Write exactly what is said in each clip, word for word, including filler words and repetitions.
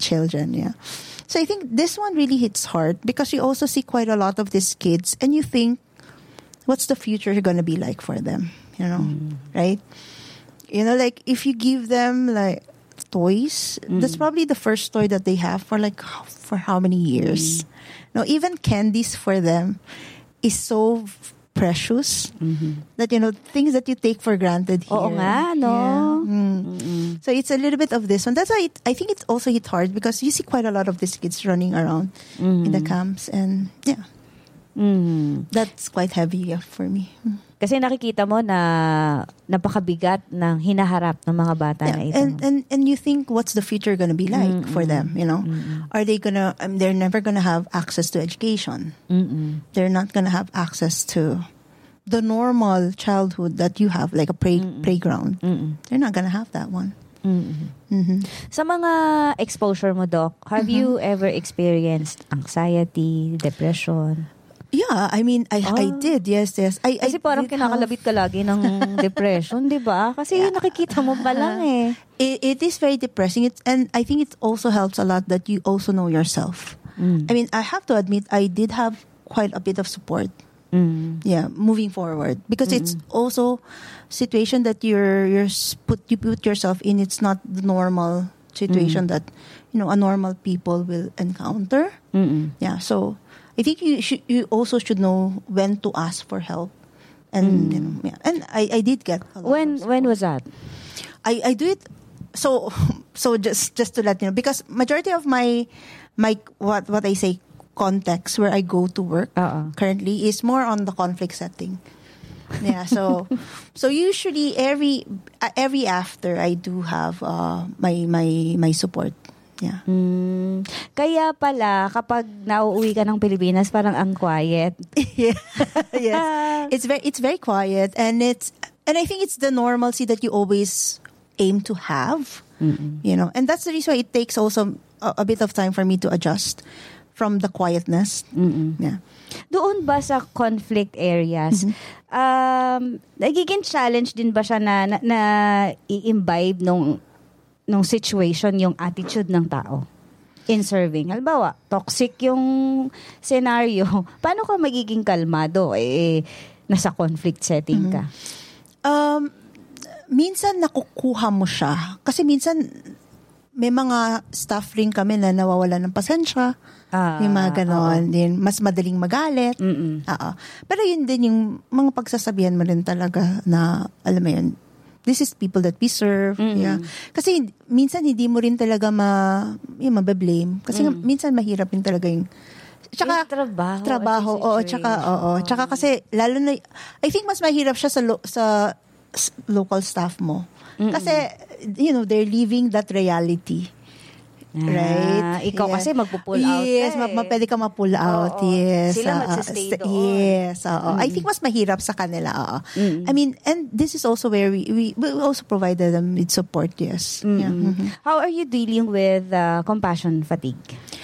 children. Yeah. So I think this one really hits hard because you also see quite a lot of these kids and you think, what's the future going to be like for them? You know, mm. right? You know, like if you give them like toys, mm. that's probably the first toy that they have for like for how many years? Mm. No, even candies for them is so precious mm-hmm. that, you know, things that you take for granted here. Oo nga, no? Yeah. Mm. So it's a little bit of this one. That's why it, I think it's also hit hard because you see quite a lot of these kids running around mm. in the camps and yeah. Mm. That's quite heavy yeah, for me. Mm. Kasi nakikita mo na napakabigat ng hinaharap ng mga bata yeah, na ito. And, and, and you think, what's the future going to be like mm-mm. for them, you know? Mm-mm. Are they going to, um, they're never going to have access to education. Mm-mm. They're not going to have access to the normal childhood that you have, like a play, playground. Mm-mm. They're not going to have that one. Mm-hmm. Mm-hmm. Sa mga exposure mo, Doc, have mm-hmm. you ever experienced anxiety, depression? Yeah, I mean, I oh. I did, yes, yes. I, Kasi I parang kinakalabit ka lagi ng depression, di ba? Kasi yeah. nakikita mo pa lang eh. It, it is very depressing. It's, and I think it also helps a lot that you also know yourself. Mm. I mean, I have to admit, I did have quite a bit of support. Mm. Yeah, moving forward. Because mm. it's also situation that you're, you're put, you put yourself in. It's not the normal situation mm. that, you know, a normal people will encounter. Mm-mm. Yeah, so I think you should, you also should know when to ask for help, and mm. you know, yeah. And I, I did get a lot when when was that? I, I do it so so just just to let you know, because majority of my my what what I say context where I go to work uh-uh. currently is more on the conflict setting. Yeah, so so usually every every after I do have uh, my my my support. Yeah. Mm, kaya pala kapag nauuwi ka ng Pilipinas parang ang quiet. Yeah. Yes. It's very it's very quiet, and it's and I think it's the normalcy that you always aim to have. Mm-mm. You know, and that's the reason why it takes also a, a bit of time for me to adjust from the quietness. Mm-mm. Yeah. Doon ba sa conflict areas, mm-hmm. um nagiging challenge din ba siya na na, na i-imbibe nung nung situation yung attitude ng tao in serving? Halimbawa, toxic yung scenario. Paano ka magiging kalmado eh nasa conflict setting ka? Mm-hmm. Um, minsan nakukuha mo siya. Kasi minsan may mga staff rin kami na nawawalan ng pasensya. Ah, yung mga ganon. Din, mas madaling magalit. Oo. Pero yun din yung mga pagsasabihan mo rin talaga na, alam mo yun, this is people that we serve. Mm-hmm. Yeah. Kasi minsan hindi mo rin talaga ma, yung mabablame. Kasi mm. minsan mahirap rin talaga yung tsaka yung trabaho. Trabaho. Oo, tsaka, oo. Tsaka kasi, lalo na, I think mas mahirap siya sa, lo, sa local staff mo. Mm-mm. Kasi, you know, they're living that reality. Ah, right? Ikaw yeah. kasi magpo-pull out. Yes, eh. ma- ma- pwede ka ma-pull out. Oo, yes. Sila uh, magsistay uh, doon. Yes. Uh, I think mas mahirap sa kanila. Uh. I mean, and this is also where we we, we also provided them with support. Yes. Mm-hmm. Yeah. Mm-hmm. How are you dealing with uh, compassion fatigue?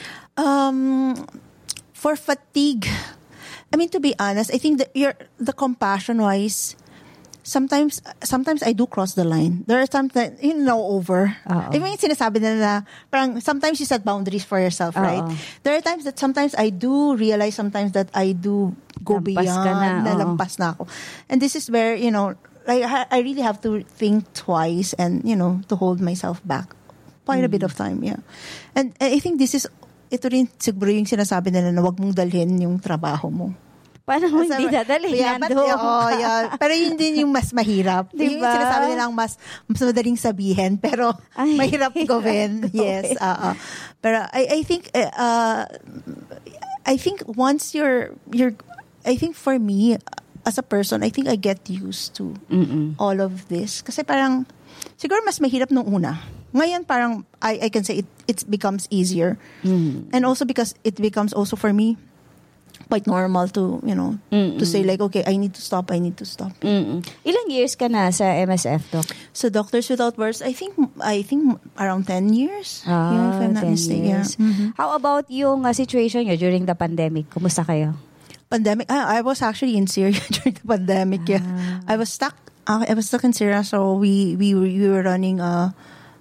Um, for fatigue, I mean, to be honest, I think that you're, the compassion-wise, sometimes sometimes I do cross the line. There are times that, you know, over. Uh-oh. I mean, sinasabi na na, parang sometimes you set boundaries for yourself, Uh-oh. right? There are times that sometimes I do realize sometimes that I do go lampas beyond, ka na, na lampas na ako. And this is where, you know, like, I really have to think twice and, you know, to hold myself back. Quite mm. a bit of time, yeah. And I think this is, ito rin siguro yung sinasabi nila na wag mong dalhin yung trabaho mo. Paano mo hindi dadalhin yeah, yan doon? Oh, yeah. Pero yun din yung mas mahirap. Diba? Yung sinasabi nilang mas, mas madaling sabihin, pero ay, mahirap gawin. Yes. Uh, uh. Pero I, I think, uh, I think once you're, you're, I think for me, as a person, I think I get used to Mm-mm. all of this. Kasi parang, siguro mas mahirap nung una. Ngayon parang, I, I can say it, it becomes easier. Mm. And also because it becomes also for me, quite normal to, you know, Mm-mm. to say like, okay, I need to stop, I need to stop. Mm-mm. Ilang years ka na sa M S F, Doc? So Doctors Without Borders, I think, I think around ten years. Ah, yeah, if I'm not ten mistaken. years. Yeah. Mm-hmm. How about yung uh, situation nyo during the pandemic? Kumusta kayo? Pandemic? I, I was actually in Syria during the pandemic. Ah. Yeah, I was stuck. Uh, I was stuck in Syria, so we we were, we were running a, a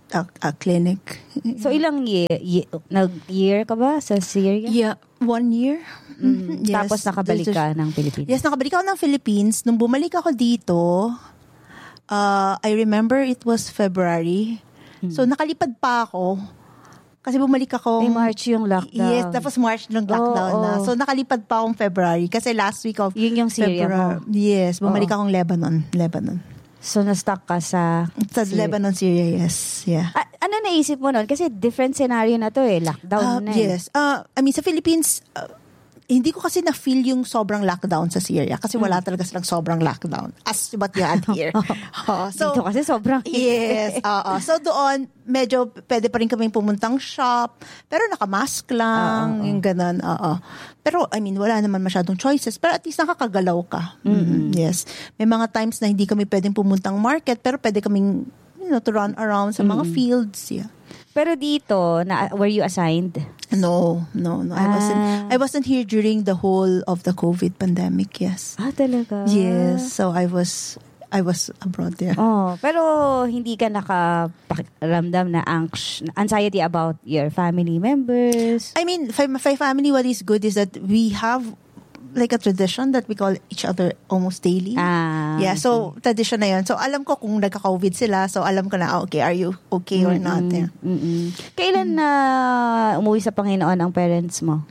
a, a clinic. So, ilang year, year, nag-year ka ba sa Syria? Yeah, one year. Mm-hmm. Yes. Tapos nakabalik ka ng Philippines? Yes, nakabalik ako ng Philippines. Nung bumalik ako dito, uh, I remember it was February. Mm-hmm. So, nakalipad pa ako. Kasi bumalik ako. Ay, March yung lockdown. Yes, tapos March ng lockdown oh, na. oh. So, nakalipad pa akong February. Kasi last week of yun yung Syria February. mo? Yes, bumalik oh. akong Lebanon. Lebanon. So, na-stuck ka sa... Sa Syria. Lebanon, Syria, yes. Yeah. A- ano naisip mo nun? Kasi different scenario na to eh. Lockdown uh, na eh. Yes. Uh, I mean, sa Philippines, uh, hindi ko kasi na-feel yung sobrang lockdown sa Syria. Kasi wala talaga silang sobrang lockdown. As what you had here. uh, so, dito kasi sobrang... Yes. Uh, uh, so, doon, medyo pwede pa rin kaming pumuntang shop. Pero nakamask lang. Uh, uh, yung ganun. Uh, uh. Pero, I mean, wala naman masyadong choices. Pero at least nakakagalaw ka. Mm-hmm. Yes. May mga times na hindi kami pwedeng pumuntang market. Pero pwede kaming, you know, to run around sa mga mm-hmm. fields. Yeah. Pero dito, na, were you assigned? No, no, no. I ah. wasn't I wasn't here during the whole of the COVID pandemic, yes. Ah, talaga? Yes. So I was I was abroad there. Oh, pero hindi ka nakaramdam na anx- anxiety about your family members? I mean, for my family, what is good is that we have like a tradition that we call each other almost daily. Ah, yeah, so okay. Tradition na yun. So alam ko kung nagka-COVID sila, so alam ko na, okay, are you okay or mm-mm, not? Yeah. Kailan na uh, umuwi sa Panginoon ang parents mo?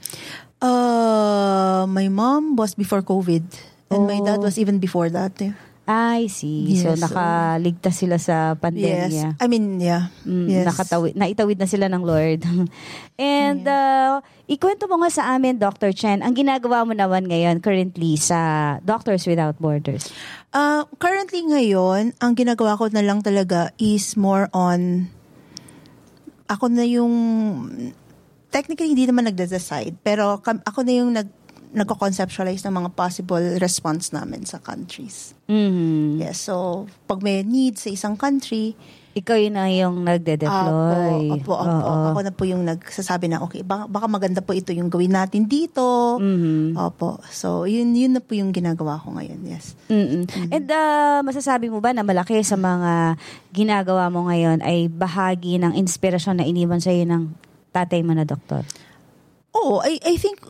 Uh, my mom was before COVID and oh. my dad was even before that. Yeah. I see. Yes, so, nakaligtas sila sa pandemya. Yes. I mean, yeah. Mm, yes. Nakatawid, naitawid na sila ng Lord. And, yeah. uh, ikwento mo nga sa amin, Doctor Chen, ang ginagawa mo naman ngayon currently sa Doctors Without Borders. Uh, currently ngayon, ang ginagawa ko na lang talaga is more on, ako na yung, technically hindi naman nagde-decide, pero ako na yung nag, nagko-conceptualize ng mga possible response namin sa countries. Mm-hmm. Yes, so pag may need sa isang country, ikaw yun na yung nagde-deploy. Apo, apo, apo. Ako na po yung nagsasabi na, okay, baka, baka maganda po ito yung gawin natin dito. Mm-hmm. Opo. So, yun, yun na po yung ginagawa ko ngayon, yes. Mm-hmm. Mm-hmm. And uh, masasabi mo ba na malaki sa mga ginagawa mo ngayon ay bahagi ng inspirasyon na iniwan sa'yo ng tatay mo na doktor? Oh, I I think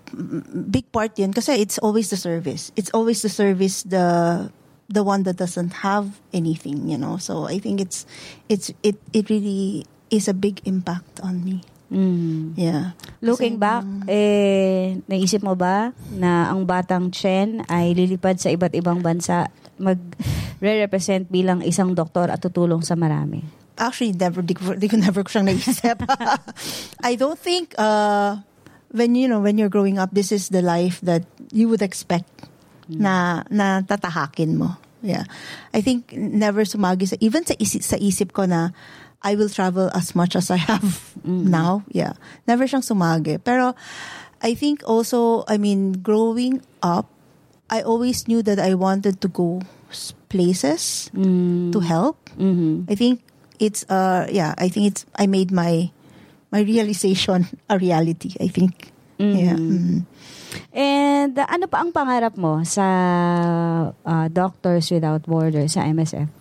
big part yun kasi it's always the service. It's always the service, the the one that doesn't have anything, you know. So I think it's it's it it really is a big impact on me. Mm. Yeah. Looking kasi, back, um, eh naisip mo ba na ang batang Chen ay lilipad sa iba't ibang bansa, mag-represent bilang isang doktor at tutulong sa marami? Actually, never, di ko, di ko never ko siyang naisip. I don't think, uh, when, you know, when you're growing up, this is the life that you would expect mm. na, na tatahakin mo. Yeah. I think never sumagi sa, even sa isip, sa isip ko na, I will travel as much as I have mm. now. Yeah. Never siyang sumagi. Pero, I think also, I mean, growing up, I always knew that I wanted to go places mm. to help. Mm-hmm. I think, It's uh yeah, I think it's I made my my realization a reality, I think. Mm-hmm. Yeah. Mm-hmm. And uh, ano pa ang pangarap mo sa uh, Doctors Without Borders sa M S F?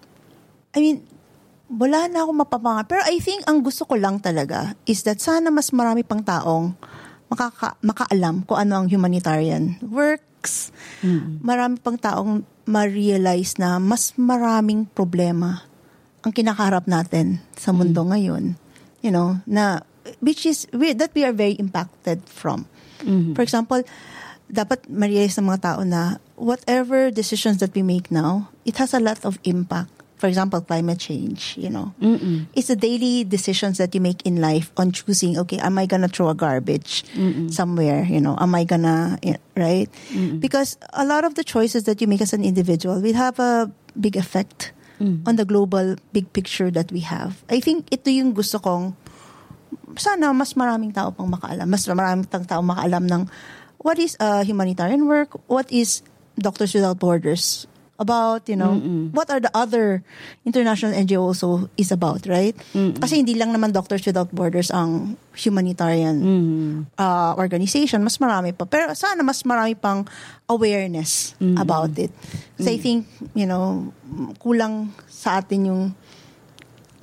I mean, wala na akong mapapangarap. Pero I think ang gusto ko lang talaga is that sana mas marami pang taong makaka, makaalam kung ano ang humanitarian works. Mm-hmm. Marami pang taong ma-realize na mas maraming problema ang kinakaharap natin sa mundo mm. ngayon, you know, na, which is, we, that we are very impacted from. Mm-hmm. For example, dapat ma-realize ng mga tao na whatever decisions that we make now, it has a lot of impact. For example, climate change, you know. Mm-mm. It's the daily decisions that you make in life on choosing, okay, am I gonna throw a garbage Mm-mm. somewhere, you know, am I gonna, right? Mm-mm. Because a lot of the choices that you make as an individual will have a big effect Mm. on the global big picture that we have. I think ito yung gusto kong sana mas maraming tao pang makaalam. Mas maraming tao makaalam ng what is uh, humanitarian work, what is Doctors Without Borders about, you know, Mm-mm. what are the other international N G O also is about, right? Mm-mm. Kasi hindi lang naman Doctors Without Borders ang humanitarian uh, organization. Mas marami pa. Pero sana mas marami pang awareness Mm-mm. about it. Kasi Mm-mm. I think, you know, kulang sa atin yung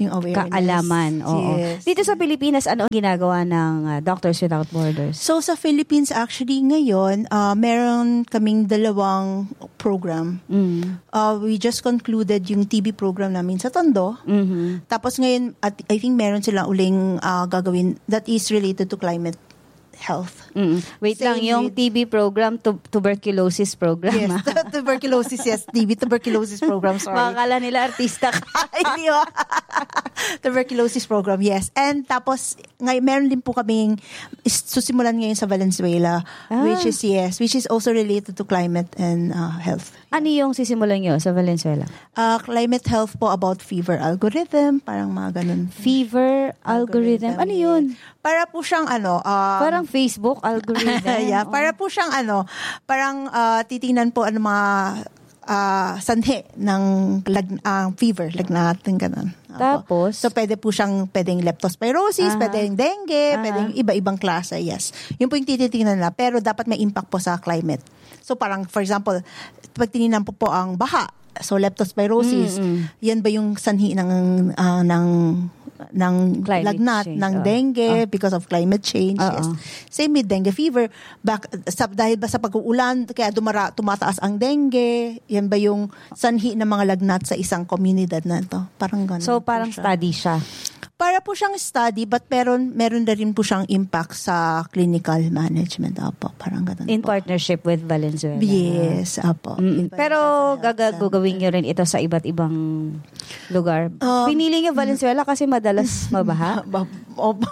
Yung awareness. Kaalaman. Oo. Yes. Dito sa Pilipinas, ano ang ginagawa ng uh, Doctors Without Borders? So sa Philippines actually ngayon, uh, meron kaming dalawang program. Mm. Uh, we just concluded yung T B program namin sa Tondo. Mm-hmm. Tapos ngayon, at I think meron silang uling uh, gagawin that is related to climate health. Mm. Wait Same lang, yung with- T B program, tu- tuberculosis program. Yes, ah. tuberculosis, yes. T B, tuberculosis program, sorry. Makakala nila artista ka. Hindi ba? Tuberculosis program, yes. And tapos, ngay, meron din po kaming is- susimulan ngayon sa Valenzuela, Ah. which is, yes, which is also related to climate and uh, health. Ano yung sisimulan nyo sa Valenzuela? Uh, climate health po about fever algorithm, parang mga ganun. Fever algorithm. Ano yun? Para po siyang ano, um, Parang Facebook algorithm. yeah, para po siyang ano, parang uh, titingnan po ano mga uh, sanhi ng lag, uh, fever, lagnatin, ganun. Opo. Tapos? So, pwede po siyang, pwedeng leptospirosis, Aha. pwedeng dengue, Aha. pwedeng iba-ibang klase, yes. Yun po yung tititingnan nila, pero dapat may impact po sa climate. So, parang, for example, pag tinignan po po ang baha, so leptospirosis, Mm-mm. yan ba yung sanhi ng, uh, ng ng Climate lagnat, change, ng oh. dengue Oh. because of climate change. Oo. Yes. Same with dengue fever. Back, sa, dahil ba sa pag-uulan, kaya dumara, tumataas ang dengue? Yan ba yung sanhi ng mga lagnat sa isang komunidad na ito? Parang ganun. So, po parang siya. study siya. Para po siyang study, but meron, meron na rin po siyang impact sa clinical management. Apo, parang ganun In po. partnership with Valenzuela. Yes, apo. Mm, In pero partnership sa health gagawin nyo rin ito sa iba't ibang lugar. Um, Pinili nyo Valenzuela kasi madalas mabaha. Ba- Opo.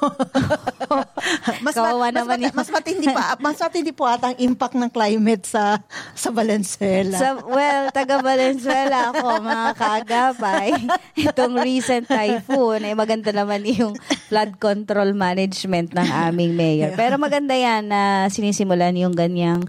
mas, ma- Kawawa mas, naman mati- yun. mas matindi pa mas matindi po ata ang impact ng climate sa sa Valenzuela. Sa, well, taga Valenzuela ako, mga kaagapay. Itong recent typhoon, ay maganda naman yung flood control management ng aming mayor. Pero maganda yan na sinisimulan yung ganyang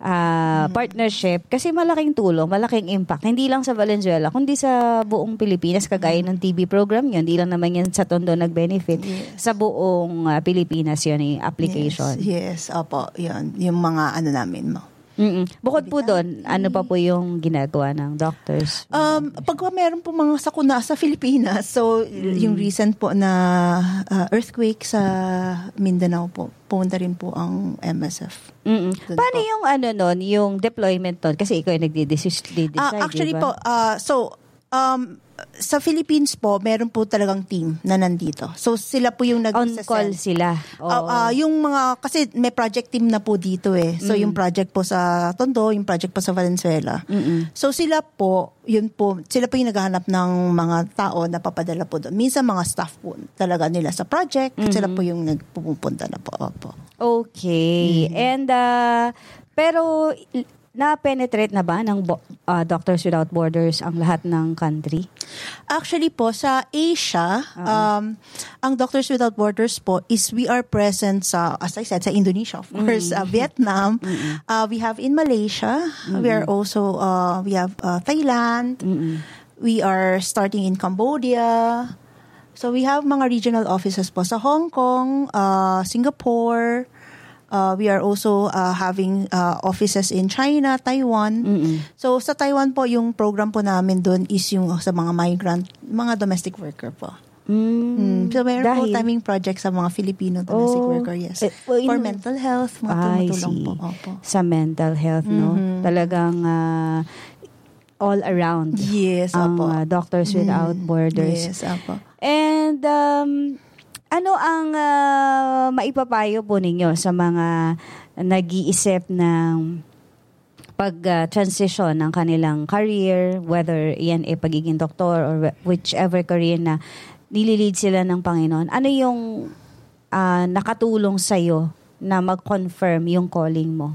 ah, partnership kasi malaking tulong, malaking impact. Hindi lang sa Valenzuela, kundi sa buong Pilipinas, kagaya ng T V program yun. Hindi lang naman yan sa Tondo nag-benefit. Yes. Sa buong ah, Pilipinas yun yung application. Yes, yes, opo, yun. Yung mga ano namin mo. Mm-mm. Bukod po doon, ano pa po yung ginagawa ng doctors? Um, pag meron po mga sakuna sa Pilipinas, so yung recent po na uh, earthquake sa Mindanao po, pumunta rin po ang M S F. Mm-mm. Doon Paano po. yung ano nun, yung deployment nun? Kasi ikaw yung nagdi-decide, Ah, actually diba? po, uh, so, um, sa Philippines po, meron po talagang team na nandito. So, sila po yung nag On call sila. Oo. Ah, ah, yung mga, kasi may project team na po dito eh. So, yung project po sa Tondo, yung project po sa Valenzuela. Mm-mm. So, sila po, yun po, sila po yung naghahanap ng mga tao na papadala po doon. Minsan mga staff po talaga nila sa project. Sila po yung nagpupunta na po. Opo. Okay. And, uh, pero, na-penetrate na ba ng bo- uh, Doctors Without Borders ang lahat ng country? Actually po, sa Asia, um, ang Doctors Without Borders po is we are present sa, as I said, sa Indonesia, of course, uh, Vietnam. Uh, we have in Malaysia. We are also, uh, we have uh, Thailand. We are starting in Cambodia. So we have mga regional offices po sa Hong Kong, uh, Singapore. Uh, we are also uh, having uh, offices in China, Taiwan. So sa Taiwan po, yung program po namin doon is yung sa mga migrant, mga domestic worker po. Mm. So meron po Dahil- timing project sa mga Filipino domestic Oh. worker, yes. Eh, well, For in- mental health, mga I tumutulong see. po. Opo. Sa mental health, no? Talagang uh, all around. Yes, ang opo. uh, Doctors Without Borders. Yes, opo. And um, ano ang uh, maipapayo po ninyo sa mga nag-iisip ng pag-transition ng kanilang career, whether yan ay pagiging doktor or whichever career na nililid sila ng Panginoon? Ano yung uh, nakatulong sa'yo na mag-confirm yung calling mo?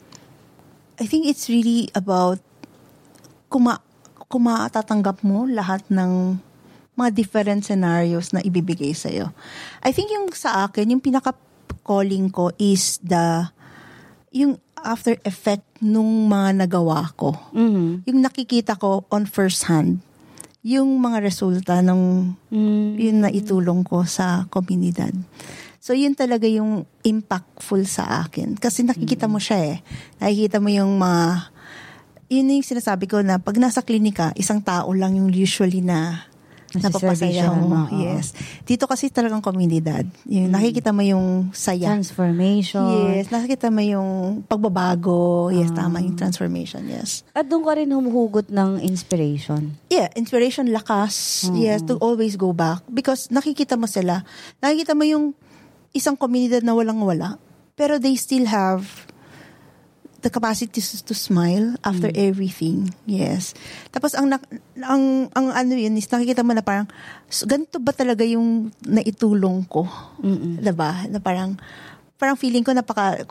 I think it's really about kung, ma- kung matatanggap mo lahat ng mga different scenarios na ibibigay sa'yo. I think yung sa akin, yung pinaka-calling ko is the, yung after effect nung mga nagawa ko. Mm-hmm. Yung nakikita ko on first hand, yung mga resulta ng Mm-hmm. yun na itulong ko sa komunidad. So, yun talaga yung impactful sa akin. Kasi nakikita mo siya eh. Nakikita mo yung mga, yun yung sinasabi ko na pag nasa klinika, isang tao lang yung usually na Napapasayahan mo. Oo. Yes. Dito kasi talagang komunidad. Yung, nakikita mo yung saya. Transformation. Yes. Nakikita mo yung pagbabago. Yes, tama yung transformation. Yes. At doon ka rin humuhugot ng inspiration. Yeah, inspiration, lakas. Yes, to always go back. Because nakikita mo sila. Nakikita mo yung isang komunidad na walang-wala. Pero they still have the capacity to, to smile after mm. everything. Yes. Tapos ang ang ang ano yun is nakikita mo na parang so, ganito ba talaga yung naitulong ko? Mm. 'Di ba? Na parang parang feeling ko napaka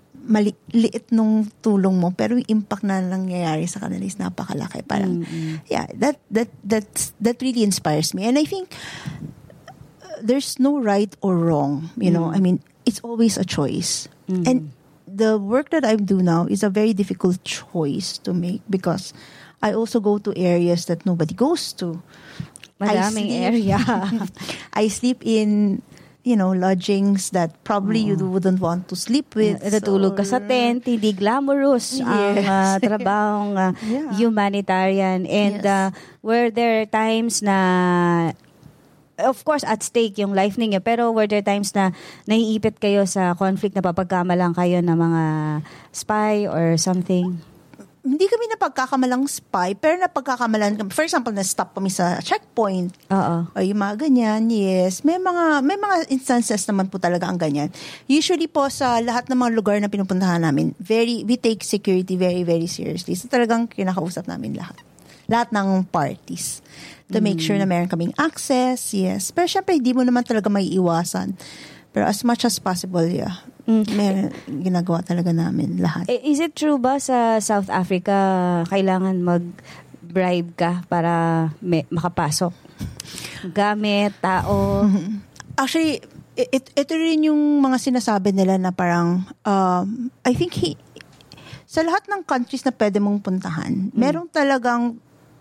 maliit nung tulong mo pero yung impact na nangyayari sa kanila is napakalaki. Parang mm-hmm. yeah, that that that that really inspires me. And I think uh, there's no right or wrong, you know. Mm. I mean, it's always a choice. Mm. And the work that I do now is a very difficult choice to make because I also go to areas that nobody goes to. Maraming area. I sleep in, you know, lodgings that probably oh. you wouldn't want to sleep with. Natutulog ka sa tent, hindi glamorous yes. ang uh, trabahong uh, yeah. humanitarian. And yes. uh, were there times na of course, at stake yung life ninyo. Pero were there times na naiipit kayo sa conflict na papagkamalang kayo ng mga spy or something? Hindi kami napagkakamalang spy, pero napagkakamalan kami. For example, na-stop kami sa checkpoint. Oo. O yung mga ganyan, yes. May mga may mga instances naman po talaga ang ganyan. Usually po sa lahat ng mga lugar na pinupuntahan namin, very we take security very, very seriously. So talagang kinakausap namin lahat. Lahat ng parties. To make sure na meron kaming access, yes. Pero syempre, hindi mo naman talaga may iwasan. Pero as much as possible, yeah. Mm. Meron, ginagawa talaga namin lahat. Is it true ba sa South Africa, kailangan mag-bribe ka para may, makapasok? Gamit, tao? Actually, it, ito rin yung mga sinasabi nila na parang, um, I think he, sa lahat ng countries na pwede mong puntahan, mm. merong talagang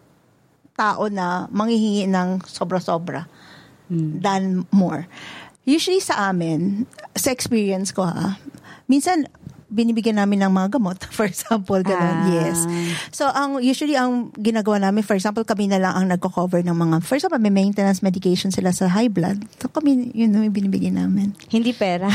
tao na manghihingi ng sobra-sobra hmm. than more. Usually sa amin, sa experience ko ha, minsan binibigyan namin ng mga gamot, for example, gano'n, ah. yes. So, ang usually, ang ginagawa namin, for example, kami na lang ang nagko-cover ng mga, for example, may maintenance medication sila sa high blood. So, kami, yun na yung binibigyan namin. Hindi pera.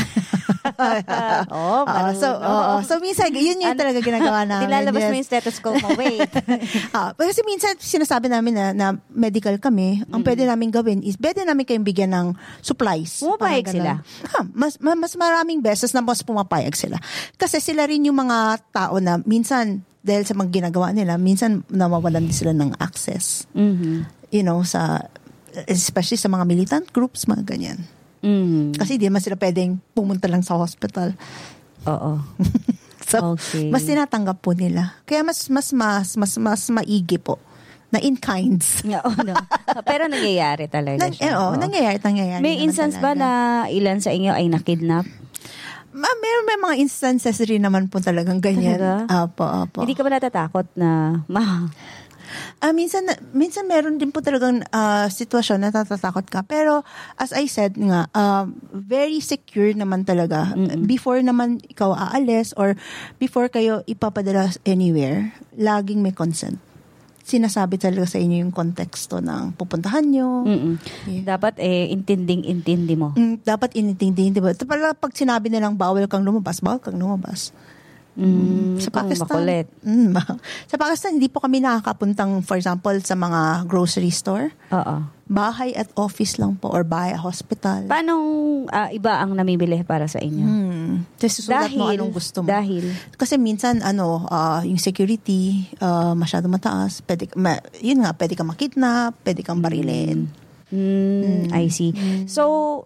oh, uh, so, oh, oh. so, minsan, yun yung talaga ginagawa namin. Dilalabas yes. mo yung stethoscope mo, wait. uh, kasi minsan, sinasabi namin na, na medical kami, ang mm. pwede namin gawin is, pwede namin kayong bigyan ng supplies. Pumapayag sila? Ha, mas, mas maraming beses na mas pumapayag sila. Kasi sila rin yung mga tao na minsan, dahil sa mga ginagawa nila, minsan nawawalan din sila ng access. Mm-hmm. You know, sa, especially sa mga militant groups, mga ganyan. Mm-hmm. Kasi di naman sila pwedeng pumunta lang sa hospital. Oo. So, okay. Mas tinatanggap po nila. Kaya mas, mas, mas, mas, mas maigi po. Na in kinds. Oo, no. Pero nangyayari talaga Nang, siya. Eh, oh, nangyayari, nangyayari. May instance talaga. Ba na ilan sa inyo ay nakidnap? Ma, meron may mga instances rin naman po talagang ganyan. Apo, apo. Hindi ka ba natatakot na ma? Ah, minsan minsan meron din po talagang uh, sitwasyon na natatakot ka. Pero as I said nga, uh, very secure naman talaga. Mm-mm. Before naman ikaw aalis or before kayo ipapadala anywhere, laging may consent. Sinasabi talaga sa inyo yung konteksto ng pupuntahan nyo. Yeah. Dapat eh, intinding-intindi mo. Mm, dapat inintindi mo. Pala pag sinabi nilang bawal kang lumabas, bawal kang lumabas. Mm, sa Pakistan. Mm, sa Pakistan, hindi po kami nakakapuntang, for example, sa mga grocery store. Oo. Bahay at office lang po or bahay at hospital. Paano uh, iba ang namimili para sa inyo? Hmm. Just susulat mo anong gusto mo. Dahil? Kasi minsan, ano, uh, yung security, uh, masyado mataas. Pwede, ma, yun nga, pwede kang makidnap, pwede kang barilin. Mm, mm. I see. Mm. So,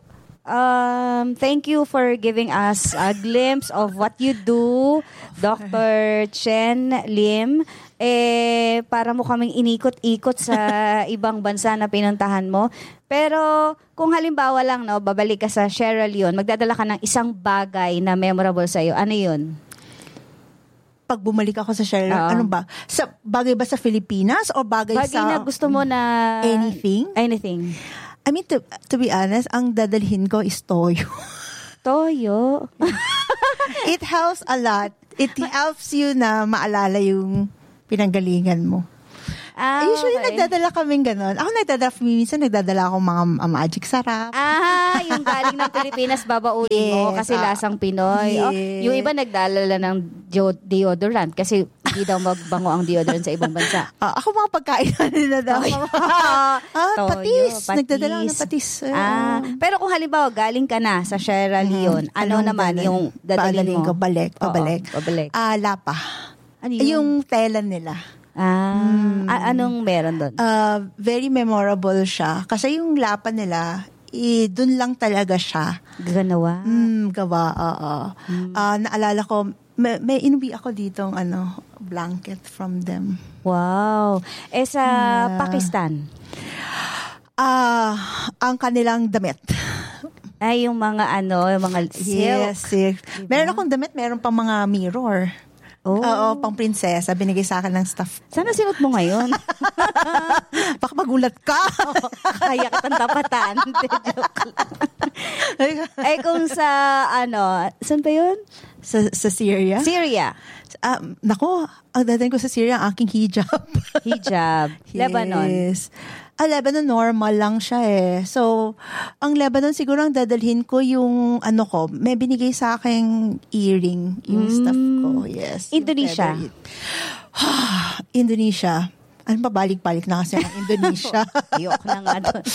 Um, thank you for giving us a glimpse of what you do, Doctor Chen Lim. Eh, para mo kaming inikot-ikot sa ibang bansa na pinuntahan mo. Pero, kung halimbawa lang, no, babalik ka sa Sierra Leone, magdadala ka ng isang bagay na memorable sa'yo. Ano yun? Pag bumalik ako sa Sierra Leone, ano ba? Sa, bagay ba sa Pilipinas o bagay, bagay sa... Bagay na gusto mo na... Anything? Anything. I mean, to, to be honest, ang dadalhin ko is toyo. Toyo? It helps a lot. It helps you na maalala yung pinanggalingan mo. Ah, Usually, okay. nagdadala kaming ganon. Ako nagdadala, minsan nagdadala akong mga uh, magic sarap. Ah, yung galing ng Pilipinas, babaunin mo Yes, kasi ah, lasang Pinoy. Oh, yes. yung iba nagdalala ng deo- deodorant kasi hindi daw magbango ang deodorant sa ibang bansa. Ah, ako mga pagkain na nila daw. Toyo. ah, Toyo, patis. patis. Nagdadala ako ng patis. Ah, pero kung halimbawa galing ka na sa Sierra Leone, ano Anong naman dadalhin? yung dadalhin Dadalhin mo? ko, balik, Oo, pabalik. pabalik. Ah, lapa. Ano yun? Yung tela nila. Ah, a- anong meron doon? Uh, very memorable siya. Kasi yung lapa nila, eh, dun lang talaga siya. Ganawa? Mm, gawa, oo. Ah, naalala ko, may, may inuwi ako ditong ano, blanket from them. Wow. Eh sa Yeah. Pakistan? Ah, ang kanilang damit. Ay, yung mga ano, yung mga silk. Yes, yes. Meron akong damit, meron pang mga mirror. Oh. Oo, pang prinsesa. Binigay sa akin ng staff. Sana sinuot mo ngayon? Baka magulat ka. Kaya kitang tapatan. Hindi, joke lang. Ay, kung sa, ano, saan pa yun? sa, sa Syria? Syria. Um, nako, ang dadalhin ko sa Syria, ang aking hijab. Hijab. Lebanon. Yes. Ah, Lebanon, normal lang siya eh. So, ang Lebanon, siguro ang dadalhin ko yung, ano ko, may binigay sa aking earring, yung Mm. stuff ko. Yes. yung Indonesia. feather. Indonesia. Ano ba, balik-balik na kasi ang Indonesia. Ayoko na nga doon.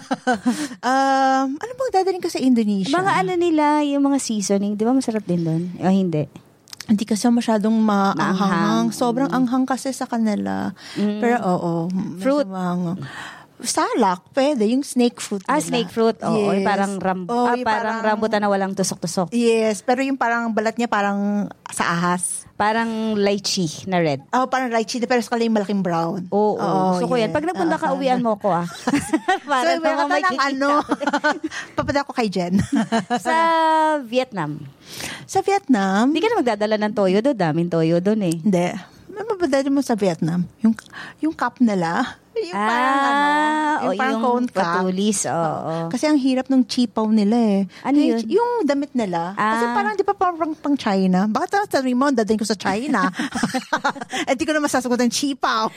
um, ano bang dadalhin ko sa Indonesia? Mga ano nila, yung mga seasoning, di ba masarap din doon? O hindi? Hindi kasi masyadong maanghang. Maanghang. Sobrang anghang kasi sa kanila. Mm. Pero oo. Fruit. Maanghang. Salak, pwede. Yung snake fruit Ah, nila. snake fruit. Oo, Yes. yung parang, ram- Oh, ah, yung parang, rambutan na walang tusok-tusok. Yes, pero yung parang balat niya parang sa ahas. Parang lychee na red. Oh, parang lychee, pero sa yung malaking brown. Oo. Oo, so ko yan. yes. Pag nagpunta ka, Ah, uwian mo ko ah. Para so, meron ka ng ano, papada ko kay Jen. Sa Vietnam. Sa Vietnam, Hindi ka na magdadala ng toyo doon. Daming toyo doon eh. hindi. May mabadali mo sa Vietnam. Yung, yung cup nila, yung parang ano, yung o parang yung cone cup. patulis. Oo. Kasi ang hirap ng chipaw nila eh. Ano yung, yun? yung damit nila. Kasi Ah. parang, di ba parang pang China? Bakit ang sabi mo, dadaling ko sa China? Eh, di ko na masasagot ang chipaw.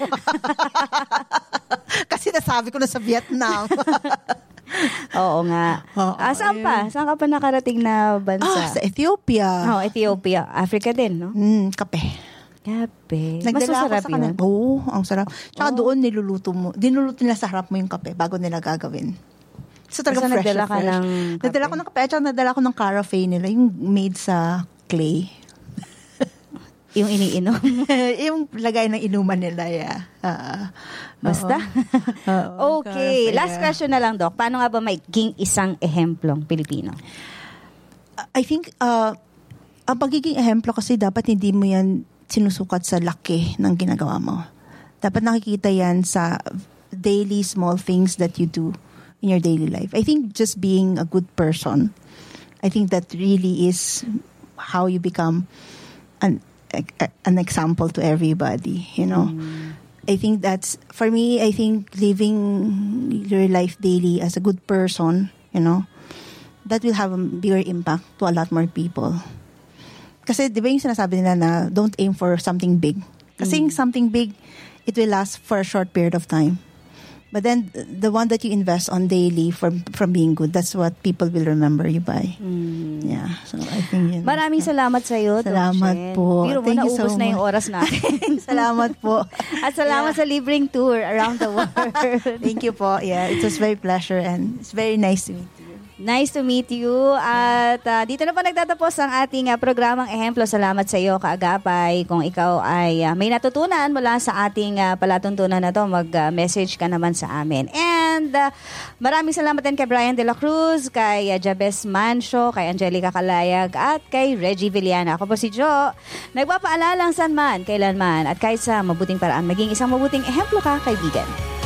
Kasi nasabi ko na sa Vietnam. Oo nga. Oo, ah, saan pa? Saan ka pa nakarating na bansa? ah, sa Ethiopia. Oh, Ethiopia. Africa din, no? Mm, kape. Kape. Mas Nagdala ako masarap sa yun. kanila. Oo, ang sarap. Tsaka Oh. doon niluluto mo. Dinuluto nila sa harap mo yung kape bago nila gagawin. So talaga Basta fresh nagdala na ka fresh. ng Nagdala kape? ko ng kape. At saka nagdala ko ng carafe nila. Yung made sa clay. Yung iniinom. Yung lagay ng inuman nila, yeah. Ah, Basta. oo. Okay. Carafe, Last yeah. question na lang, Doc. Paano nga ba maging isang ehemplong Pilipino? I think, uh, ang pagiging ehemplo kasi dapat hindi mo yan sinusukat sa laki ng ginagawa mo. Dapat nakikita yan sa daily small things that you do in your daily life. I think just being a good person, I think that really is how you become an an example to everybody, you know. Mm. I think that's, for me, I think living your life daily as a good person, you know, that will have a bigger impact to a lot more people. Kasi di ba yung sinasabi nila na don't aim for something big. Kasi Mm. yung something big, it will last for a short period of time. But then, the one that you invest on daily from from being good, that's what people will remember you by. Mm. Yeah. So, I think yun. Maraming salamat sa iyo, Salamat po. Biro mo, Thank you naubos so na yung much. oras natin. Salamat po. At salamat sa libreng tour around the world. Thank you po. Yeah, it was very pleasure and it's very nice to meet you. Nice to meet you. At uh, dito na po nagtatapos ang ating uh, programang Ehemplo. Salamat sa iyo, Kaagapay. Kung ikaw ay uh, may natutunan mula sa ating uh, palatuntunan na to, mag-message uh, ka naman sa amin. And uh, maraming salamat din kay Brian De La Cruz, kay uh, Jabez Mancio, kay Angelica Calayag, at kay Reggie Villana. Ako po si Jo. Nagpapaalalang saan man, kailanman, at kahit sa mabuting paraan, maging isang mabuting ehemplo ka, kaibigan.